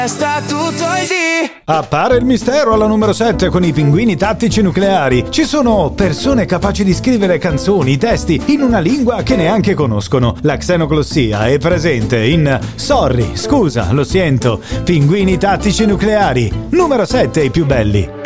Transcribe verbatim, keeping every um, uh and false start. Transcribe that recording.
Sta tutto il dì. Appare il mistero alla numero sette con i pinguini tattici nucleari. Ci sono persone capaci di scrivere canzoni, testi in una lingua che neanche conoscono. La xenoglossia è presente in Sorry, scusa, lo sento. Pinguini tattici nucleari. Numero sette, i più belli.